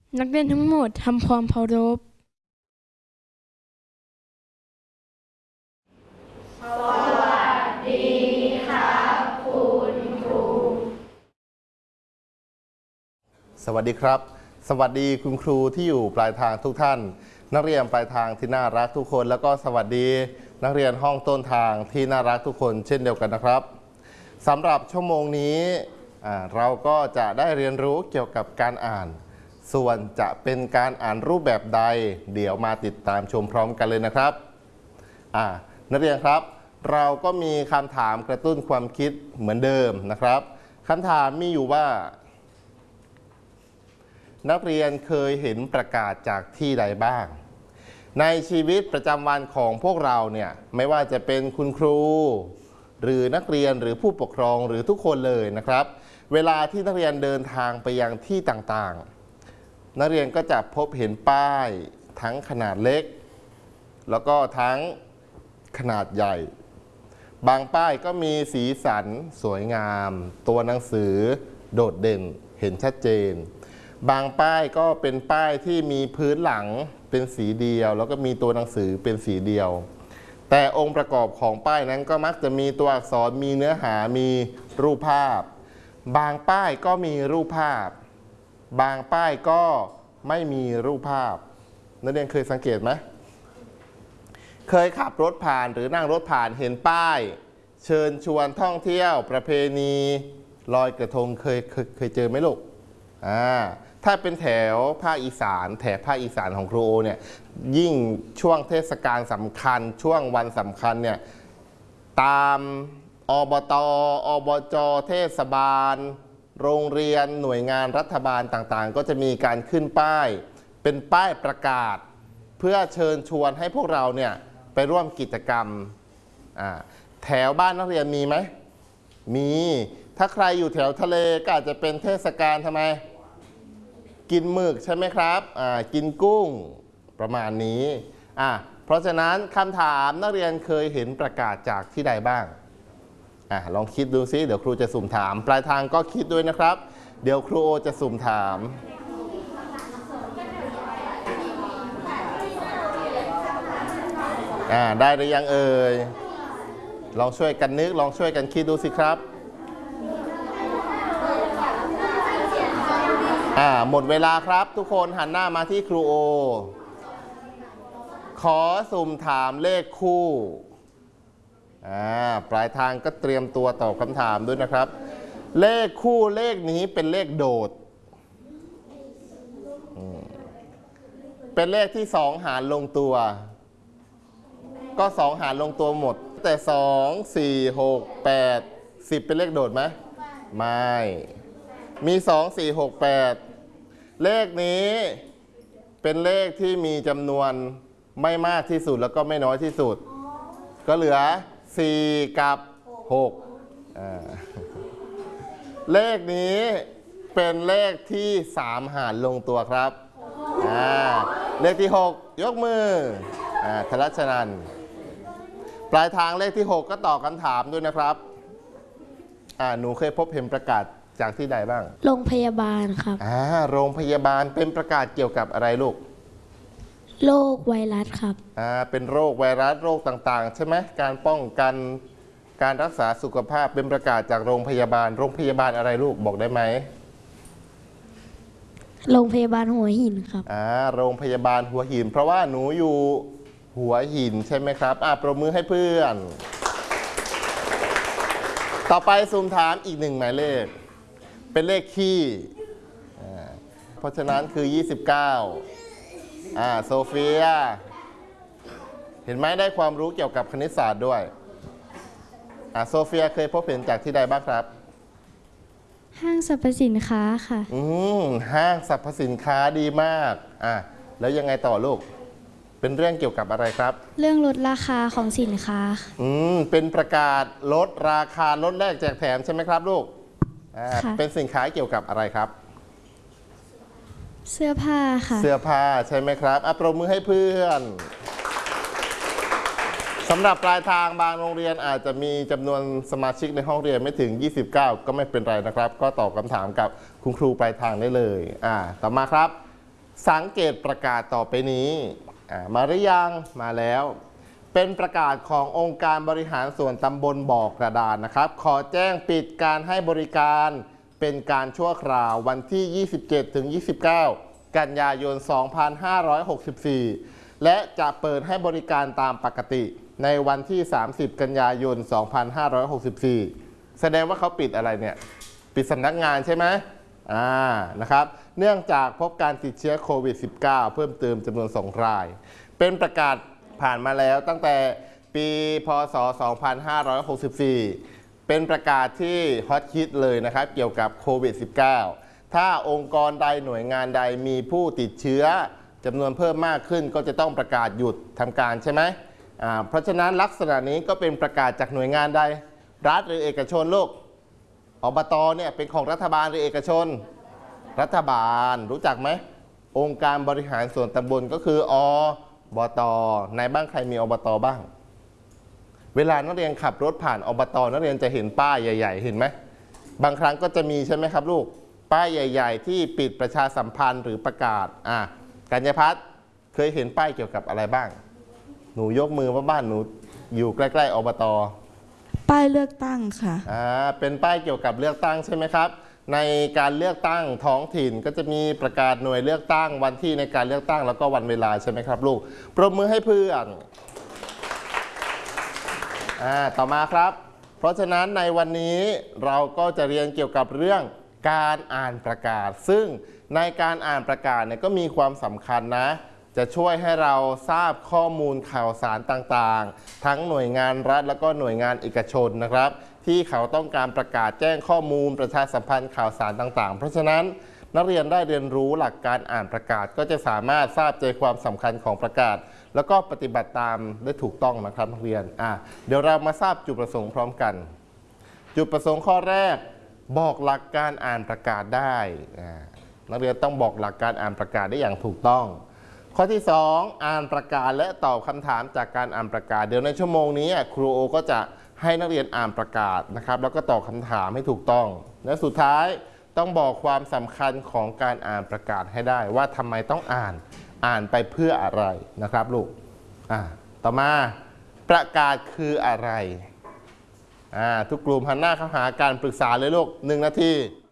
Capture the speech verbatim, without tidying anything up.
นักเรียนทั้งหมดทำความเคารพสวัสดีครับคุณครูสวัสดีครับสวัสดีคุณครูที่อยู่ปลายทางทุกท่านนักเรียนปลายทางที่น่ารักทุกคนแล้วก็สวัสดีนักเรียนห้องต้นทางที่น่ารักทุกคนเช่นเดียวกันนะครับสำหรับชั่วโมงนี้เราก็จะได้เรียนรู้เกี่ยวกับการอ่านส่วนจะเป็นการอ่านรูปแบบใดเดี๋ยวมาติดตามชมพร้อมกันเลยนะครับนักเรียนครับเราก็มีคำถามกระตุ้นความคิดเหมือนเดิมนะครับคำถามมีอยู่ว่านักเรียนเคยเห็นประกาศจากที่ใดบ้างในชีวิตประจำวันของพวกเราเนี่ยไม่ว่าจะเป็นคุณครูหรือนักเรียนหรือผู้ปกครองหรือทุกคนเลยนะครับเวลาที่นักเรียนเดินทางไปยังที่ต่างๆนักเรียนก็จะพบเห็นป้ายทั้งขนาดเล็กแล้วก็ทั้งขนาดใหญ่บางป้ายก็มีสีสันสวยงามตัวหนังสือโดดเด่นเห็นชัดเจนบางป้ายก็เป็นป้ายที่มีพื้นหลังเป็นสีเดียวแล้วก็มีตัวหนังสือเป็นสีเดียวแต่องค์ประกอบของป้ายนั้นก็มักจะมีตัวอักษรมีเนื้อหามีรูปภาพบางป้ายก็มีรูปภาพบางป้ายก็ไม่มีรูปภาพนักเรียนเคยสังเกตไหมเคยขับรถผ่านหรือนั่งรถผ่านเห็นป้ายเชิญชวนท่องเที่ยวประเพณีลอยกระทงเคยเคยเคยเจอไหมลูกอ่าถ้าเป็นแถวภาคอีสานแถบภาคอีสานของครูโอเนี่ยยิ่งช่วงเทศกาลสำคัญช่วงวันสำคัญเนี่ยตามอบต.อบจ.เทศบาลโรงเรียนหน่วยงานรัฐบาลต่างๆก็จะมีการขึ้นป้ายเป็นป้ายประกาศเพื่อเชิญชวนให้พวกเราเนี่ยไปร่วมกิจกรรมแถวบ้านนักเรียนมีไหมมีถ้าใครอยู่แถวทะเลก็อาจจะเป็นเทศกาลทำไมกินหมึกใช่ไหมครับกินกุ้งประมาณนี้เพราะฉะนั้นคำถามนักเรียนเคยเห็นประกาศจากที่ใดบ้างอลองคิดดูซิเดี๋ยวครูจะสุ่มถามปลายทางก็คิดด้วยนะครับเดี๋ยวครูจะสุ่มถามได้หรือยังเอ่ยลองช่วยกันนึกลองช่วยกันคิดดูสิครับหมดเวลาครับทุกคนหันหน้ามาที่ครูโอขอสุ่มถามเลขคู่ปลายทางก็เตรียมตัวตอบคำถามด้วยนะครับเลขคู่เลขนี้เป็นเลขโดดเป็นเลขที่สองหารลงตัวก็สองหารลงตัวหมดแต่สอง สี่ หก แปด สิบเป็นเลขโดดไหมไม่มีสอง สี่ หก แปดเลขนี้เป็นเลขที่มีจำนวนไม่มากที่สุดแล้วก็ไม่น้อยที่สุดก็เหลือสี่กับหกเลขนี้เป็นเลขที่สามหารลงตัวครับเลขที่หกยกมือธรัชนันท์ปลายทางเลขที่หกก็ตอบคำถามด้วยนะครับหนูเคยพบเห็นประกาศจากที่ใดบ้างโรงพยาบาลครับอ่าโรงพยาบาลเป็นประกาศเกี่ยวกับอะไรลูกโรคไวรัสครับอ่าเป็นโรคไวรัสโรคต่างๆใช่ไหมการป้องกันการรักษาสุขภาพเป็นประกาศจากโรงพยาบาลโรงพยาบาลอะไรลูกบอกได้ไหมโรงพยาบาลหัวหินครับอ่าโรงพยาบาลหัวหินเพราะว่าหนูอยู่หัวหินใช่ไหมครับอ่าปรบมือให้เพื่อนต่อไปสุ่มถามอีกหนึ่งหมายเลขเป็นเลขคี่เพราะฉะนั้นคือยี่สิบเก้าอ่าโซเฟียเห็นไหมได้ความรู้เกี่ยวกับคณิตศาสตร์ด้วยอ่าโซเฟียเคยพบเห็นจากที่ใดบ้างครับห้างสรรพสินค้าค่ะอืมห้างสรรพสินค้าดีมากอ่ะแล้วยังไงต่อลูกเป็นเรื่องเกี่ยวกับอะไรครับเรื่องลดราคาของสินค้าอืมเป็นประกาศลดราคาลดแลกแจกแถมใช่ไหมครับลูกอ่าเป็นสินค้าเกี่ยวกับอะไรครับเสื้อผ้าค่ะเสื้อผ้าใช่ไหมครับอ่ะปรบมือให้เพื่อนสำหรับปลายทางบางโรงเรียนอาจจะมีจำนวนสมาชิกในห้องเรียนไม่ถึงยี่สิบเก้าก็ไม่เป็นไรนะครับก็ตอบคำถามกับคุณครูปลายทางได้เลยอ่าต่อมาครับสังเกตประกาศต่อไปนี้มาหรือยังมาแล้วเป็นประกาศขององค์การบริหารส่วนตำบลบ่อกระดานนะครับขอแจ้งปิดการให้บริการเป็นการชั่วคราววันที่ ยี่สิบเจ็ดถึงยี่สิบเก้า กันยายน สองพันห้าร้อยหกสิบสี่ และจะเปิดให้บริการตามปกติในวันที่ สามสิบ กันยายน สองพันห้าร้อยหกสิบสี่ แสดงว่าเขาปิดอะไรเนี่ยปิดสำนักงานใช่ไหมอ่านะครับเนื่องจากพบการติดเชื้อโควิด สิบเก้า เพิ่มเติมจำนวนสองรายเป็นประกาศผ่านมาแล้วตั้งแต่ปีพ.ศ. สองพันห้าร้อยหกสิบสี่ เป็นประกาศที่ฮอตฮิตเลยนะครับเกี่ยวกับโควิด สิบเก้า ถ้าองค์กรใดหน่วยงานใดมีผู้ติดเชื้อจำนวนเพิ่มมากขึ้นก็จะต้องประกาศหยุดทำการใช่ไหมอ่าเพราะฉะนั้นลักษณะนี้ก็เป็นประกาศจากหน่วยงานใดรัฐหรือเอกชนลูกอบตเนี่ยเป็นของรัฐบาลหรือเอกชนรัฐบาลรู้จักไหมองค์การบริหารส่วนตำบลก็คืออบตในบ้านใครมีอบตบ้างเวลานักเรียนขับรถผ่านอบตนักเรียนจะเห็นป้ายใหญ่ๆเห็นไหมบางครั้งก็จะมีใช่ไหมครับลูกป้ายใหญ่ๆที่ปิดประชาสัมพันธ์หรือประกาศอ่ะกัญญาพัฒน์เคยเห็นป้ายเกี่ยวกับอะไรบ้างหนูยกมือว่าบ้านหนูอยู่ใกล้ๆอบตป้ายเลือกตั้งค่ะอ่าเป็นป้ายเกี่ยวกับเลือกตั้งใช่ไหมครับในการเลือกตั้งท้องถิ่นก็จะมีประกาศหน่วยเลือกตั้งวันที่ในการเลือกตั้งแล้วก็วันเวลาใช่ไหมครับลูกปรบมือให้เพื่อนอ่าต่อมาครับเพราะฉะนั้นในวันนี้เราก็จะเรียนเกี่ยวกับเรื่องการอ่านประกาศซึ่งในการอ่านประกาศเนี่ยก็มีความสำคัญนะจะช่วยให้เราทราบข้อมูลข่าวสารต่างๆทั้งหน่วยงานรัฐแล้วก็หน่วยงานเอกชนนะครับที่เขาต้องการประกาศแจ้งข้อมูลประชาสัมพันธ์ข่าวสารต่างๆเพราะฉะนั้นนักเรียนได้เรียนรู้หลักการอ่านประกาศก็จะสามารถทราบใจความสำคัญของประกาศแล้วก็ปฏิบัติตามได้ถูกต้องนะครับนักเรียนอ่ะเดี๋ยวเรามาทราบจุดประสงค์พร้อมกันจุดประสงค์ข้อแรกบอกหลักการอ่านประกาศได้นักเรียนต้องบอกหลักการอ่านประกาศได้อย่างถูกต้องข้อที่สองอ่านประกาศและตอบคำถามจากการอ่านประกาศเดี๋ยวในชั่วโมงนี้ครูโอก็จะให้นักเรียนอ่านประกาศนะครับแล้วก็ตอบคำถามให้ถูกต้องและสุดท้ายต้องบอกความสำคัญของการอ่านประกาศให้ได้ว่าทำไมต้องอ่านอ่านไปเพื่ออะไรนะครับลูกอ่าต่อมาประกาศคืออะไรอ่าทุกกลุ่มหันหน้าเข้าหาการปรึกษาเลยลูกหนึ่งนาที